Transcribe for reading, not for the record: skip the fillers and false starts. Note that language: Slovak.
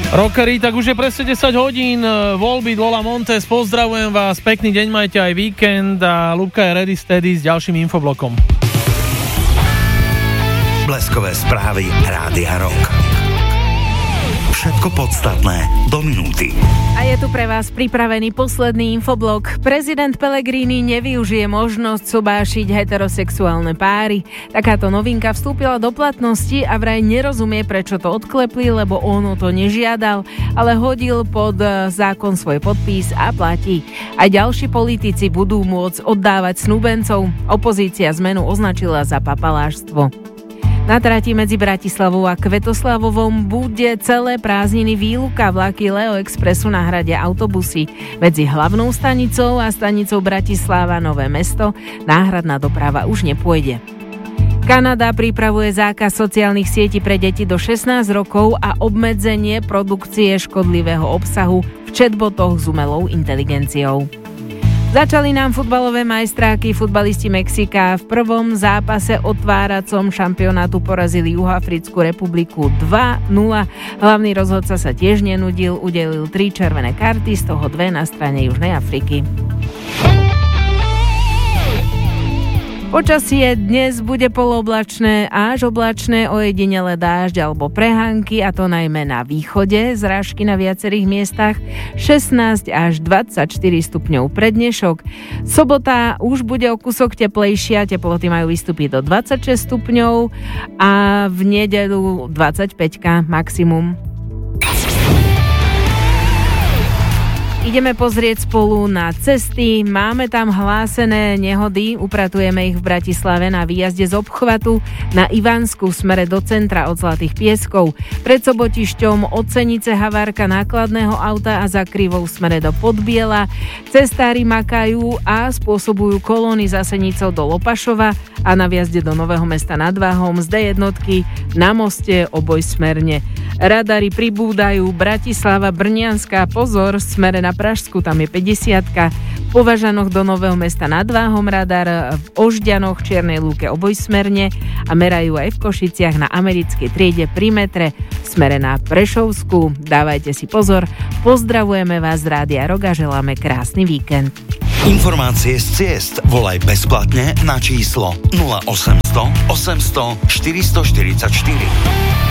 Rockeri, tak už je presne 10 hodín, Volbeat, Lola Montes, pozdravujem vás, pekný deň, majte aj víkend a Ľubka je ready steady s ďalším infoblokom. Bleskové správy Rádia Rock. Všetko podstatné do minúty. A je tu pre vás pripravený posledný infoblok. Prezident Pellegrini nevyužije možnosť sobášiť heterosexuálne páry. Takáto novinka vstúpila do platnosti a vraj nerozumie, prečo to odklepli, lebo on to nežiadal, ale hodil pod zákon svoj podpis a platí. Aj ďalší politici budú môcť oddávať snúbencov. Opozícia zmenu označila za papalášstvo. Na trati medzi Bratislavou a Kvetoslavovom bude celé prázdniny výluka. Vlaky Leo Expressu nahradia autobusy. Medzi hlavnou stanicou a stanicou Bratislava Nové Mesto náhradná doprava už nepôjde. Kanada pripravuje zákaz sociálnych sietí pre deti do 16 rokov a obmedzenie produkcie škodlivého obsahu v chatbotoch s umelou inteligenciou. Začali nám futbalové majstráky. Futbalisti Mexika v prvom zápase otváracom šampionátu porazili Juhoafrickú republiku 2-0. Hlavný rozhodca sa tiež nenudil, udelil 3 červené karty, z toho 2 na strane Južnej Afriky. Počasie dnes bude polooblačné až oblačné, ojedinele dážď alebo prehánky, a to najmä na východe, zrážky na viacerých miestach, 16 až 24 stupňov pre dnešok. Sobota už bude o kúsok teplejšia, teploty majú vystúpiť do 26 stupňov a v nedeľu 25 maximum. Ideme pozrieť spolu na cesty, máme tam hlásené nehody, upratujeme ich v Bratislave na výjazde z obchvatu na Ivansku v smere do centra od Zlatých Pieskov. Pred Sobotišťom od Senice havárka nákladného auta a za Krivou v smere do Podbiela. Cestári makajú a spôsobujú kolóny za Senicou do Lopašova a na výjazde do Nového Mesta nad Váhom z D1 na moste obojsmerne. Radary pribúdajú, Bratislava, Brnianská, pozor, v smere na Pražsku, tam je 50-ka. V Považanoch do Nového Mesta nad Váhom radar, v Ožďanoch, Čiernej Lúke obojsmerne a merajú aj v Košiciach na Americkej triede pri metre v smere na Prešovsku. Dávajte si pozor, pozdravujeme vás z Rádia Rock a želáme krásny víkend. Informácie z ciest volaj bezplatne na číslo 0800 800 444.